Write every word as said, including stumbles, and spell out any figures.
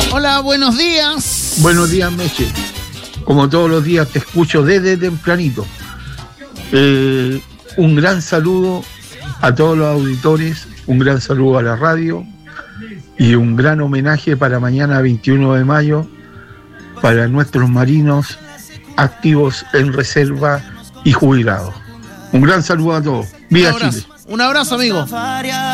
Hola, buenos días. Buenos días, Meche. Como todos los días te escucho desde tempranito. Eh, un gran saludo a todos los auditores, un gran saludo a la radio y un gran homenaje para mañana veintiuno de mayo para nuestros marinos activos en reserva y jubilados. Un gran saludo a todos. ¡Viva Chile! Un abrazo, amigo.